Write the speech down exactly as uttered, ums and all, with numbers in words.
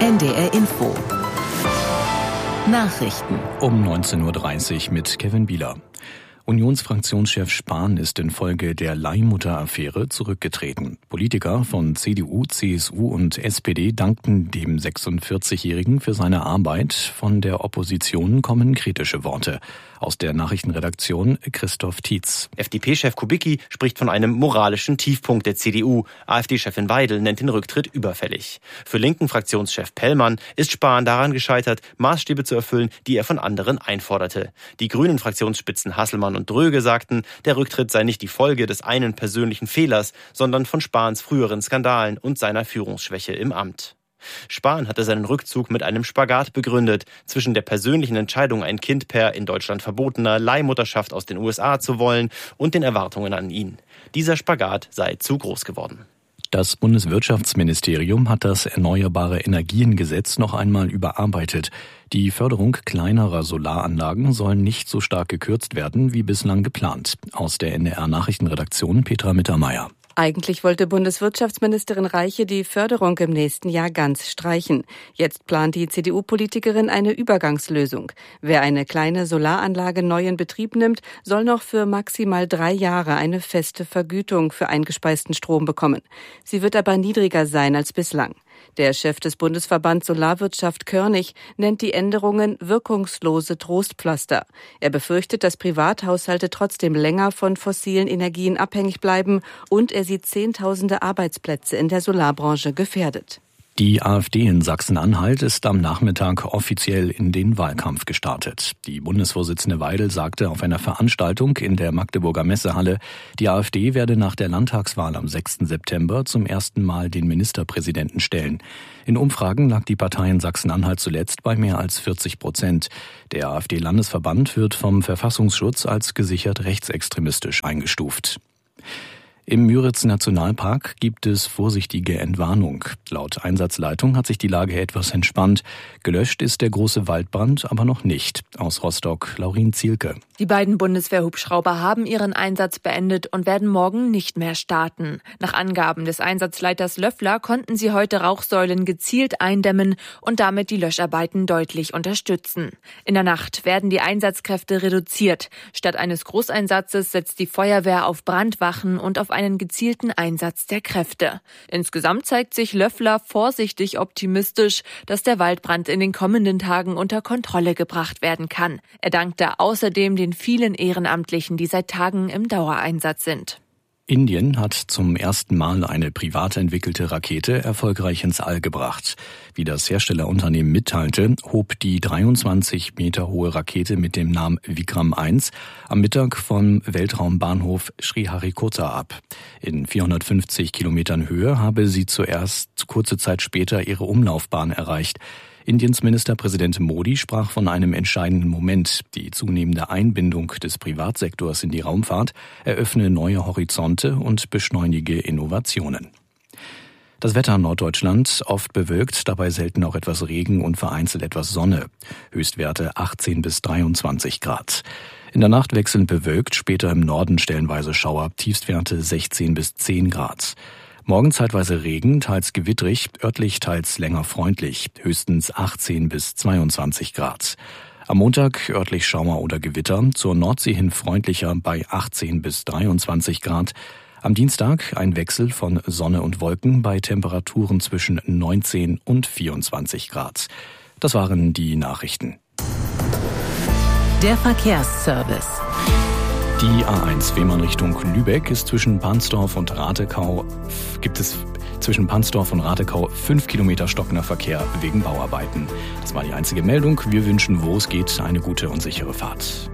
N D R Info. Nachrichten. Um neunzehn Uhr dreißig mit Kevin Bieler. Unionsfraktionschef Spahn ist infolge der Leihmutter-Affäre zurückgetreten. Politiker von C D U, C S U und S P D dankten dem sechsundvierzigjährigen für seine Arbeit. Von der Opposition kommen kritische Worte. Aus der Nachrichtenredaktion Christoph Tietz. F D P-Chef Kubicki spricht von einem moralischen Tiefpunkt der C D U. AfD-Chefin Weidel nennt den Rücktritt überfällig. Für Linken-Fraktionschef Pellmann ist Spahn daran gescheitert, Maßstäbe zu erfüllen, die er von anderen einforderte. Die Grünen-Fraktionsspitzen Hasselmann und Dröge sagten, der Rücktritt sei nicht die Folge des einen persönlichen Fehlers, sondern von Spahns früheren Skandalen und seiner Führungsschwäche im Amt. Spahn hatte seinen Rückzug mit einem Spagat begründet, zwischen der persönlichen Entscheidung, ein Kind per in Deutschland verbotener Leihmutterschaft aus den U S A zu wollen, und den Erwartungen an ihn. Dieser Spagat sei zu groß geworden. Das Bundeswirtschaftsministerium hat das Erneuerbare Energiengesetz noch einmal überarbeitet. Die Förderung kleinerer Solaranlagen soll nicht so stark gekürzt werden wie bislang geplant. Aus der N D R-Nachrichtenredaktion Petra Mittermeier. Eigentlich wollte Bundeswirtschaftsministerin Reiche die Förderung im nächsten Jahr ganz streichen. Jetzt plant die C D U-Politikerin eine Übergangslösung. Wer eine kleine Solaranlage neu in Betrieb nimmt, soll noch für maximal drei Jahre eine feste Vergütung für eingespeisten Strom bekommen. Sie wird aber niedriger sein als bislang. Der Chef des Bundesverbands Solarwirtschaft Körnig nennt die Änderungen wirkungslose Trostpflaster. Er befürchtet, dass Privathaushalte trotzdem länger von fossilen Energien abhängig bleiben, und er sieht Zehntausende Arbeitsplätze in der Solarbranche gefährdet. Die AfD in Sachsen-Anhalt ist am Nachmittag offiziell in den Wahlkampf gestartet. Die Bundesvorsitzende Weidel sagte auf einer Veranstaltung in der Magdeburger Messehalle, die AfD werde nach der Landtagswahl am sechsten September zum ersten Mal den Ministerpräsidenten stellen. In Umfragen lag die Partei in Sachsen-Anhalt zuletzt bei mehr als vierzig Prozent. Der AfD-Landesverband wird vom Verfassungsschutz als gesichert rechtsextremistisch eingestuft. Im Müritz-Nationalpark gibt es vorsichtige Entwarnung. Laut Einsatzleitung hat sich die Lage etwas entspannt. Gelöscht ist der große Waldbrand aber noch nicht. Aus Rostock, Laurin Zielke. Die beiden Bundeswehrhubschrauber haben ihren Einsatz beendet und werden morgen nicht mehr starten. Nach Angaben des Einsatzleiters Löffler konnten sie heute Rauchsäulen gezielt eindämmen und damit die Löscharbeiten deutlich unterstützen. In der Nacht werden die Einsatzkräfte reduziert. Statt eines Großeinsatzes setzt die Feuerwehr auf Brandwachen und auf einen gezielten Einsatz der Kräfte. Insgesamt zeigt sich Löffler vorsichtig optimistisch, dass der Waldbrand in den kommenden Tagen unter Kontrolle gebracht werden kann. Er dankte außerdem den vielen Ehrenamtlichen, die seit Tagen im Dauereinsatz sind. Indien hat zum ersten Mal eine privat entwickelte Rakete erfolgreich ins All gebracht. Wie das Herstellerunternehmen mitteilte, hob die dreiundzwanzig Meter hohe Rakete mit dem Namen Vikram eins am Mittag vom Weltraumbahnhof Sriharikota ab. In vierhundertfünfzig Kilometern Höhe habe sie zuerst kurze Zeit später ihre Umlaufbahn erreicht. Indiens Ministerpräsident Modi sprach von einem entscheidenden Moment. Die zunehmende Einbindung des Privatsektors in die Raumfahrt eröffne neue Horizonte und beschleunige Innovationen. Das Wetter in Norddeutschland oft bewölkt, dabei selten auch etwas Regen und vereinzelt etwas Sonne. Höchstwerte achtzehn bis dreiundzwanzig Grad. In der Nacht wechselnd bewölkt, später im Norden stellenweise Schauer, Tiefstwerte sechzehn bis zehn Grad. Morgen zeitweise Regen, teils gewittrig, örtlich teils länger freundlich, höchstens achtzehn bis zweiundzwanzig Grad. Am Montag örtlich Schauer oder Gewitter, zur Nordsee hin freundlicher bei achtzehn bis dreiundzwanzig Grad. Am Dienstag ein Wechsel von Sonne und Wolken bei Temperaturen zwischen neunzehn und vierundzwanzig Grad. Das waren die Nachrichten. Der Verkehrsservice. Die A eins Fehmarn Richtung Lübeck ist zwischen Pansdorf und Ratekau, gibt es zwischen Pansdorf und Ratekau fünf Kilometer stockender Verkehr wegen Bauarbeiten. Das war die einzige Meldung. Wir wünschen, wo es geht, eine gute und sichere Fahrt.